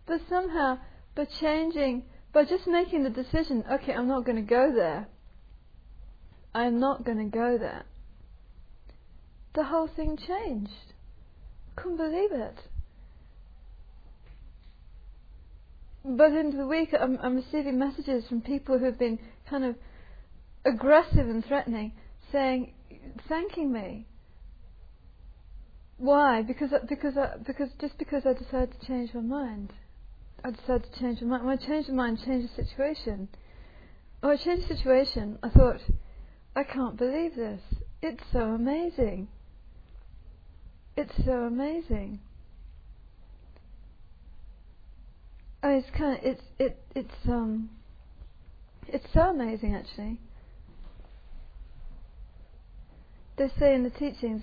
But somehow, by just making the decision, okay, I'm not going to go there. I'm not going to go there. The whole thing changed. Couldn't believe it. But into the week, I'm receiving messages from people who've been kind of aggressive and threatening, thanking me. Why? Because I decided to change my mind. I decided to change my mind. When I changed my mind, changed the situation. When I changed the situation, I thought, I can't believe this. It's so amazing. It's so amazing. It's so amazing, actually. They say in the teachings,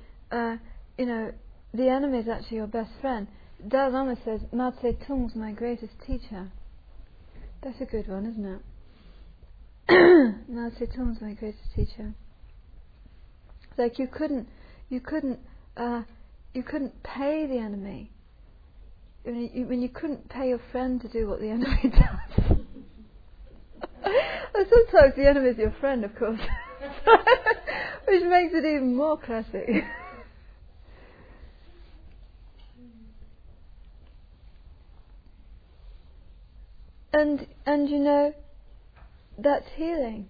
the enemy is actually your best friend. Dalai Lama says, Mao Tse-tung's my greatest teacher. That's a good one, isn't it? Mao Tse-tung's my greatest teacher. It's like you couldn't pay the enemy. When you couldn't pay your friend to do what the enemy does. Well, sometimes the enemy is your friend, of course. Which makes it even more classic. And that's healing.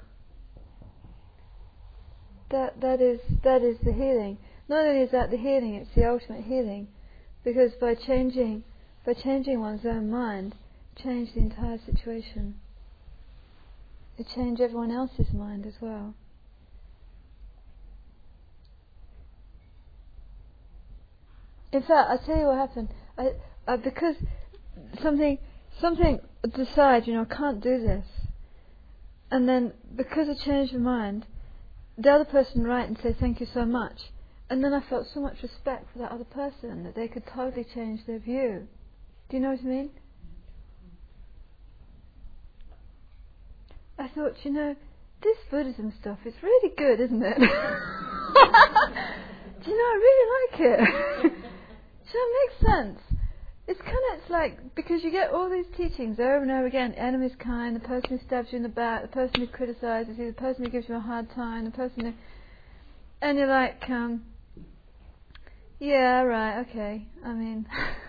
That is the healing. Not only is that the healing, it's the ultimate healing, because by changing one's own mind, change the entire situation. It changed everyone else's mind as well. In fact, I'll tell you what happened. Because something decides, I can't do this. And then, because I changed my mind, the other person would write and say, thank you so much. And then I felt so much respect for that other person that they could totally change their view. Do you know what I mean? I thought, this Buddhism stuff is really good, isn't it? Do I really like it? It makes sense. It's like, because you get all these teachings over and over again, enemy's kind, the person who stabs you in the back, the person who criticises you, the person who gives you a hard time, the person who... And you're like, yeah, right, okay, and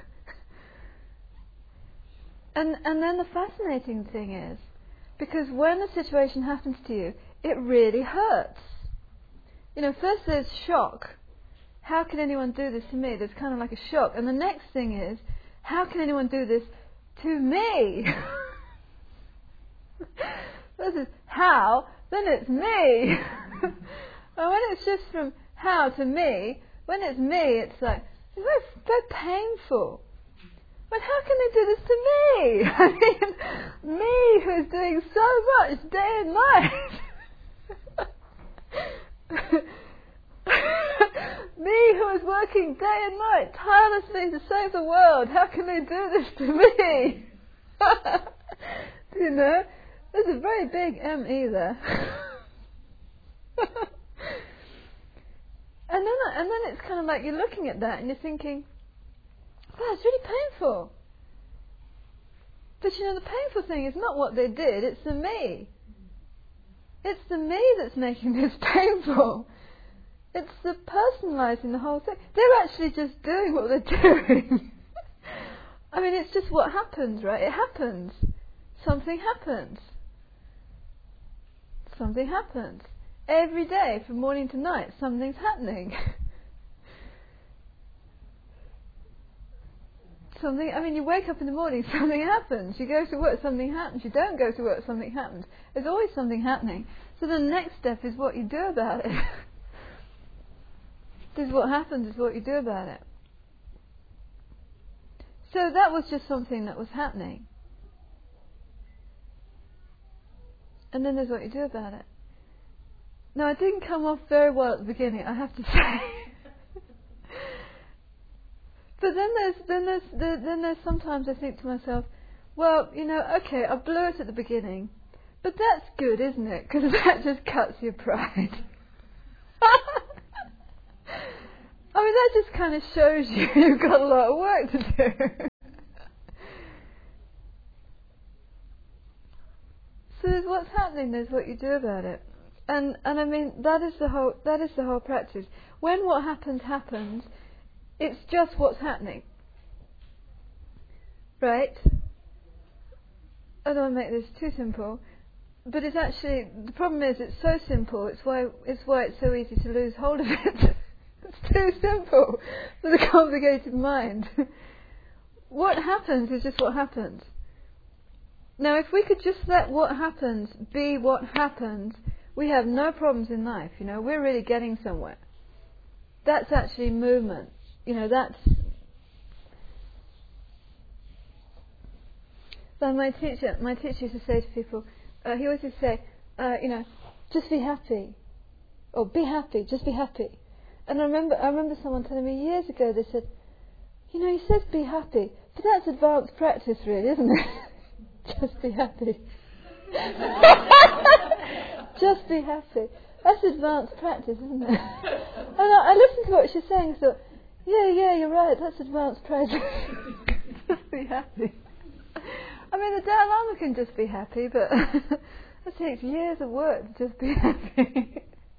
then the fascinating thing is, because when the situation happens to you, it really hurts. First there's shock. How can anyone do this to me? There's kind of like a shock. And the next thing is, how can anyone do this to me? This is how, then it's me. And when it's just from how to me, when it's me, it's like, it's very painful. But how can they do this to me? Me who's doing so much day and night. Me who is working day and night tirelessly to save the world. How can they do this to me? There's a very big M-E there. And then it's kind of like you're looking at that and you're thinking, wow, it's really painful. But the painful thing is not what they did, it's the me. It's the me that's making this painful. It's the personalising the whole thing. They're actually just doing what they're doing. It's just what happens, right? It happens. Something happens. Something happens. Every day, from morning to night, something's happening. You wake up in the morning, something happens. You go to work, something happens. You don't go to work, something happens. There's always something happening. So the next step is what you do about it. This is what happens, is what you do about it. So that was just something that was happening. And then there's what you do about it. Now, it didn't come off very well at the beginning, I have to say. But then there's sometimes I think to myself, well, okay, I blew it at the beginning, but that's good, isn't it? Because that just cuts your pride. That just kind of shows you've got a lot of work to do. there's what's happening, there's what you do about it. And I mean, that is the whole practice. When what happens, it's just what's happening. Right? I don't want to make this too simple, but it's actually, the problem is it's so simple, it's why it's so easy to lose hold of it. It's too simple for the complicated mind. What happens is just what happens. Now, if we could just let what happens be what happens, we have no problems in life. We're really getting somewhere. That's actually movement. That's. So my teacher used to say to people, he always used to say, just be happy, or be happy, just be happy. And I remember someone telling me years ago. They said, he says be happy, but that's advanced practice, really, isn't it? Just be happy. Just be happy. That's advanced practice, isn't it? And I listened to what she was saying and thought, yeah, you're right, that's advanced practice. Just be happy. I mean, the Dalai Lama can just be happy, but it takes years of work to just be happy.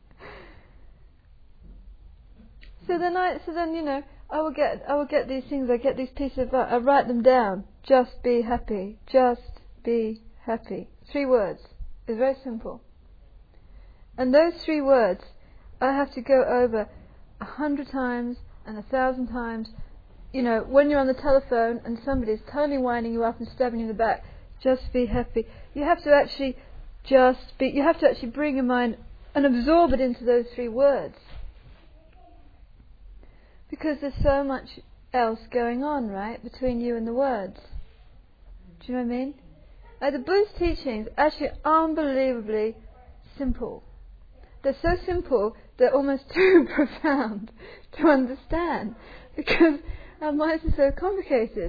So then I will get these things. I get these pieces of art. I write them down. Just be happy. Just be happy. 3 words. It's very simple. And those 3 words, I have to go over 100 times and 1,000 times. When you're on the telephone and somebody's totally winding you up and stabbing you in the back, just be happy. You have to actually bring your mind and absorb it into those 3 words. Because there's so much else going on, right, between you and the words. Do you know what I mean? The Buddha's teachings are actually unbelievably simple. They're so simple, they're almost too profound to understand. Because our minds are so complicated.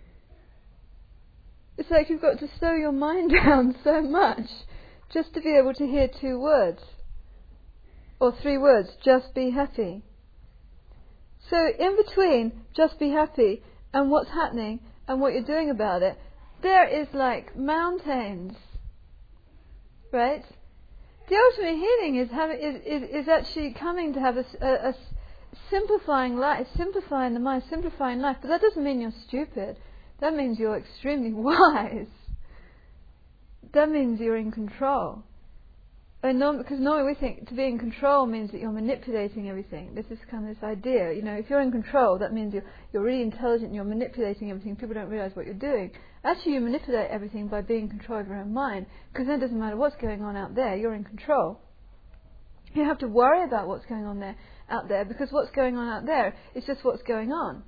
It's like you've got to slow your mind down so much just to be able to hear 2 words. Or 3 words, just be happy. So in between just be happy and what's happening and what you're doing about it, there is like mountains. Right? The ultimate healing is actually coming to have a simplifying life, simplifying the mind, simplifying life. But that doesn't mean you're stupid. That means you're extremely wise. That means you're in control. Because normally we think to be in control means that you're manipulating everything. This is kind of this idea. If you're in control, that means you're really intelligent and you're manipulating everything. People don't realize what you're doing. Actually, you manipulate everything by being in control of your own mind. Because then it doesn't matter what's going on out there. You're in control. You don't have to worry about what's going on out there, because what's going on out there is just what's going on.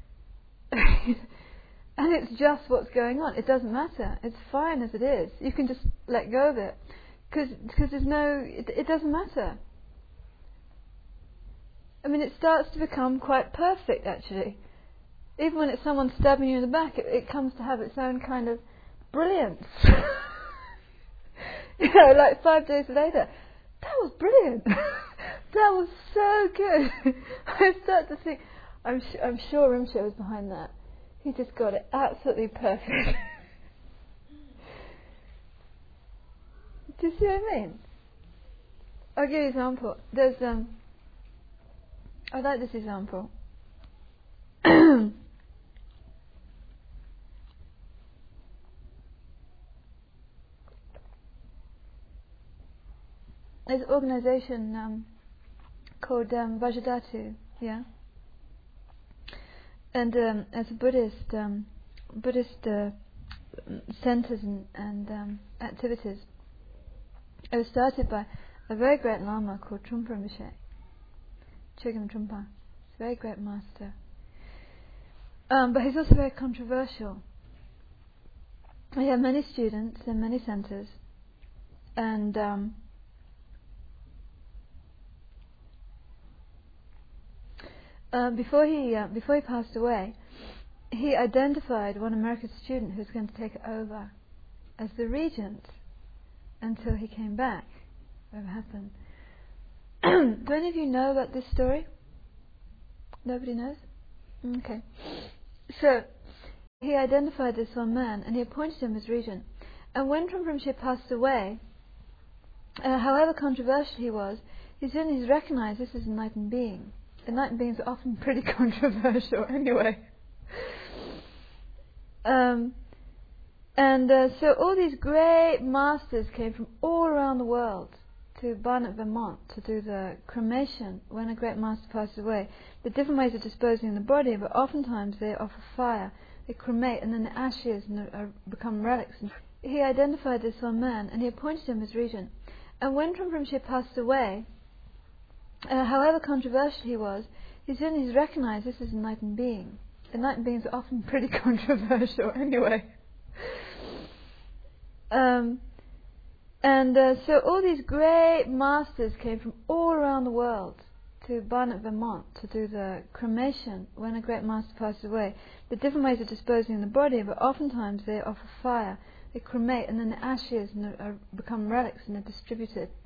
And it's just what's going on. It doesn't matter. It's fine as it is. You can just let go of it. Because it doesn't matter. I mean, it starts to become quite perfect, actually. Even when it's someone stabbing you in the back, it comes to have its own kind of brilliance. Like 5 days later, that was brilliant. That was so good. I start to think, I'm sure Rinpoche was behind that. He just got it absolutely perfect. Do you see what I mean? I'll give you an example. There's I like this example. There's an organisation called Vajradhatu, yeah. And as a Buddhist centres and activities. It was started by a very great Lama called Trungpa Rinpoche, Chögyam Trungpa. He's a very great master. But he's also very controversial. He had many students in many centres, and before he passed away, he identified one American student who was going to take it over as the regent until he came back. Whatever happened. Do any of you know about this story? Nobody knows? Okay. So he identified this one man and he appointed him as regent. And when Trungpa Rinpoche passed away, however controversial he was, he's recognised this is an enlightened being. Enlightened beings are often pretty controversial anyway. So all these great masters came from all around the world to Barnet, Vermont to do the cremation when a great master passes away. There are different ways of disposing of the body, but oftentimes they offer fire, they cremate, and then the ashes become relics. And he identified this one man and he appointed him as regent. And when Trungpa Rinpoche passed away, however controversial he was, he's recognised this is an enlightened being. Enlightened beings are often pretty controversial anyway. So all these great masters came from all around the world to Barnet, Vermont to do the cremation when a great master passes away. There are different ways of disposing of the body, but oftentimes they offer fire, they cremate, and then the ashes become relics and they're distributed.